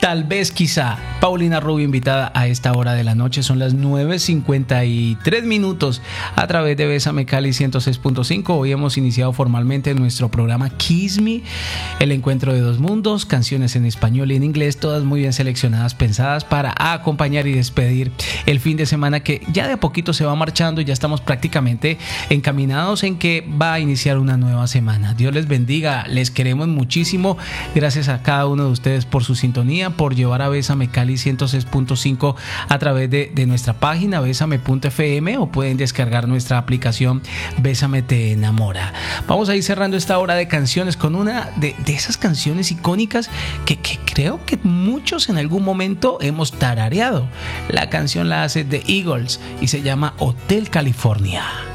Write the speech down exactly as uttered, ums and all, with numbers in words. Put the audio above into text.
Tal vez, quizá. Paulina Rubio invitada a esta hora de la noche. Son las nueve cincuenta y tres minutos a través de Bésame Cali ciento seis punto cinco. Hoy hemos iniciado formalmente nuestro programa Kiss Me, el encuentro de dos mundos, canciones en español y en inglés, todas muy bien seleccionadas, pensadas para acompañar y despedir el fin de semana que ya de a poquito se va marchando y ya estamos prácticamente encaminados en que va a iniciar una nueva semana. Dios les bendiga, les queremos muchísimo. Gracias a cada uno de ustedes por su sintonía, por llevar a Bésame Cali ciento seis punto cinco a través de, de nuestra página bésame punto efe eme, o pueden descargar nuestra aplicación Bésame Te Enamora. Vamos a ir cerrando esta hora de canciones con una de, de esas canciones icónicas que, que creo que muchos en algún momento hemos tarareado. La canción la hace The Eagles y se llama Hotel California.